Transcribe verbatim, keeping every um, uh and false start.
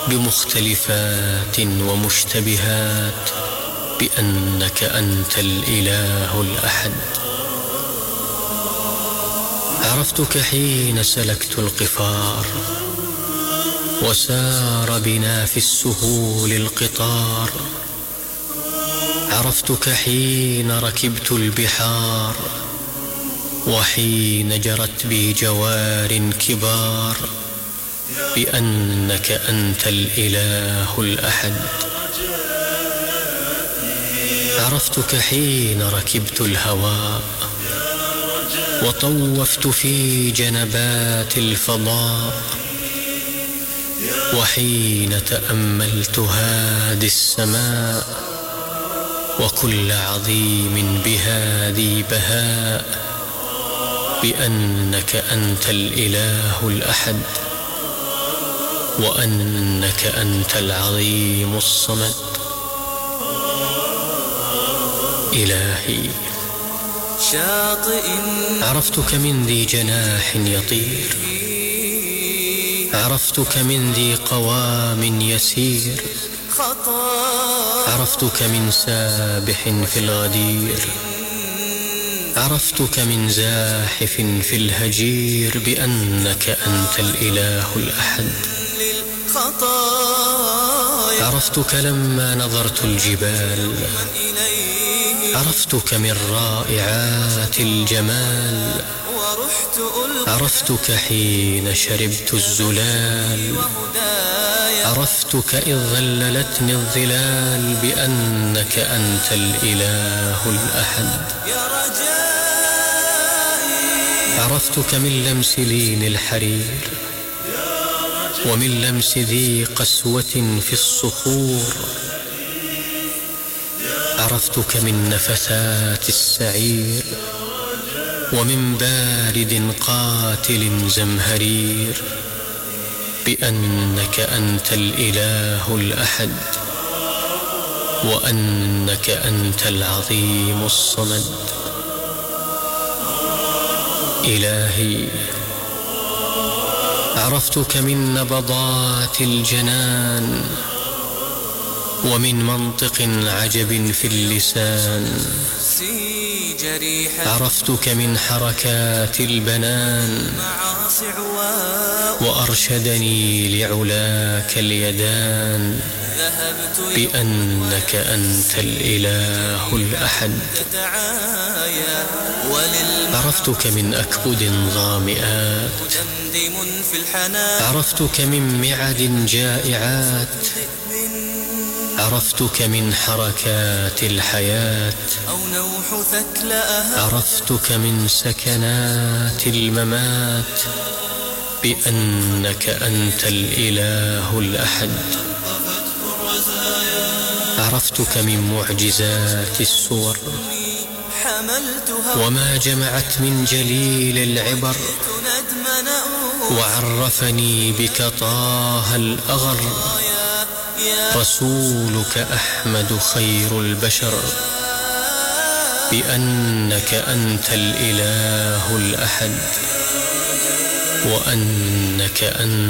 بمختلفات ومشتبهات بأنك أنت الإله الأحد. عرفتك حين سلكت القفار وسار بنا في السهول القطار. عرفتك حين ركبت البحار وحين جرت بي جوار كبار بأنك أنت الإله الأحد. عرفتك حين ركبت الهواء وطوفت في جنبات الفضاء وحين تأملت هادي السماء وكل عظيم بهادي بهاء بأنك أنت الإله الأحد وأنك أنت العظيم الصمد. إلهي عرفتك من ذي جناح يطير، عرفتك من ذي قوام يسير، عرفتك من سابح في الغدير، عرفتك من زاحف في الهجير بأنك أنت الإله الأحد. عرفتك لما نظرت الجبال، عرفتك من رائعات الجمال، عرفتك حين شربت الزلال، عرفتك إذ ظللتني الظلال بأنك أنت الإله الأحد. عرفتك من لمس لين الحرير ومن لمس ذي قسوة في الصخور، عرفتك من نفثات السعير ومن بارد قاتل زمهرير بأنك أنت الإله الأحد وأنك أنت العظيم الصمد. إلهي عرفتك من نبضات الجنان ومن منطق عجب في اللسان، عرفتك من حركات البنان وأرشدني لعلاك اليدان بأنك أنت الإله الأحد. عرفتك من أكبد ظامئات، عرفتك من معد جائعات، عرفتك من حركات الحياة، عرفتك من سكنات الممات بأنك أنت الإله الأحد. عرفتك من معجزات الصور وما جمعت من جليل العبر، وعرفني بك طه الأغر رسولك أحمد خير البشر بأنك أنت الإله الأحد وأنك أنت